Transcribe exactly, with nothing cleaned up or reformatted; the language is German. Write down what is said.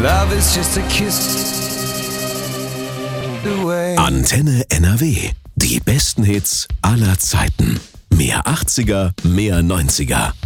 Love is just a kiss away. Antenne N R W. Die besten Hits aller Zeiten. Mehr achtziger, mehr neunziger.